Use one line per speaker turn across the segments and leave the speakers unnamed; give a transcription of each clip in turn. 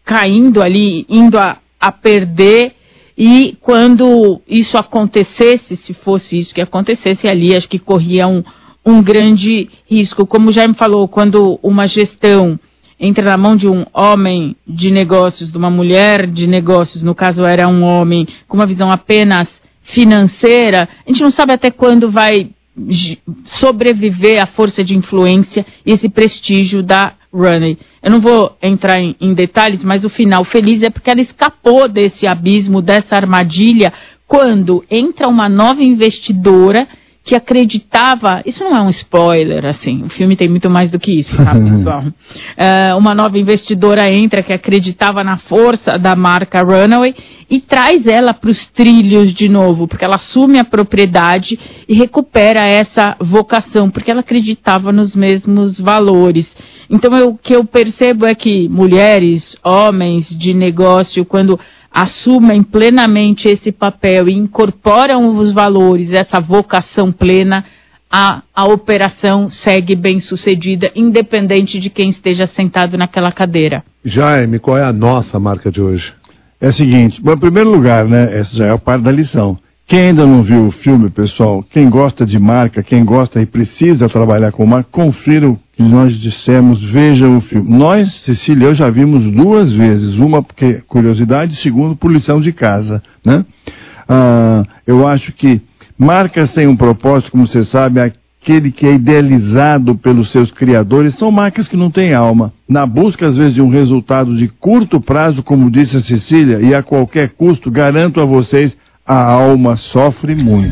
caindo ali, indo a perder, e quando isso acontecesse, se fosse isso que acontecesse ali, acho que corria um grande risco. Como o Jaime falou, quando uma gestão entra na mão de um homem de negócios, de uma mulher de negócios, no caso era um homem com uma visão apenas financeira, a gente não sabe até quando vai sobreviver a força de influência e esse prestígio da Rooney. Eu não vou entrar em detalhes, mas o final feliz é porque ela escapou desse abismo, dessa armadilha, quando entra uma nova investidora que acreditava, isso não é um spoiler, assim, o filme tem muito mais do que isso, tá, pessoal? Uma nova investidora entra que acreditava na força da marca Runway e traz ela para os trilhos de novo, porque ela assume a propriedade e recupera essa vocação, porque ela acreditava nos mesmos valores. Então, o que eu percebo é que mulheres, homens de negócio, quando assumem plenamente esse papel e incorporam os valores, essa vocação plena, a operação segue bem sucedida, independente de quem esteja sentado naquela cadeira.
Jaime, qual é a nossa marca de hoje?
É o seguinte, bom, em primeiro lugar, né, essa já é a parte da lição. Quem ainda não viu o filme, pessoal, quem gosta de marca, quem gosta e precisa trabalhar com marca, confira o que nós dissemos, vejam o filme. Nós, Cecília e eu, já vimos 2 vezes, uma porque curiosidade, segundo por lição de casa, né? Eu acho que marca sem um propósito, como você sabe, aquele que é idealizado pelos seus criadores, são marcas que não têm alma. Na busca, às vezes, de um resultado de curto prazo, como disse a Cecília, e a qualquer custo, garanto a vocês, a alma sofre muito.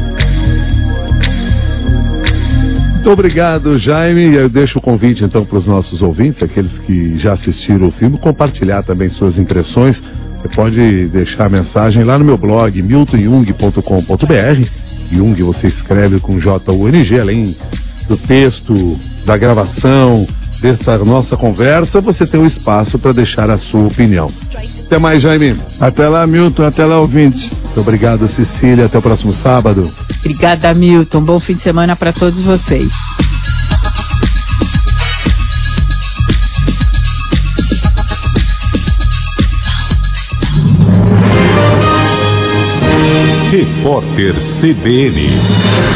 Muito obrigado, Jaime. Eu deixo o convite, então, para os nossos ouvintes, aqueles que já assistiram o filme, compartilhar também suas impressões. Você pode deixar a mensagem lá no meu blog, miltonjung.com.br. Jung você escreve com J-U-N-G, além do texto, da gravação, desta nossa conversa, você tem um espaço para deixar a sua opinião. Até mais, Jaime.
Até lá, Milton. Até lá, ouvintes.
Muito obrigado, Cecília. Até o próximo sábado.
Obrigada, Milton. Bom fim de semana para todos vocês.
Repórter CBN.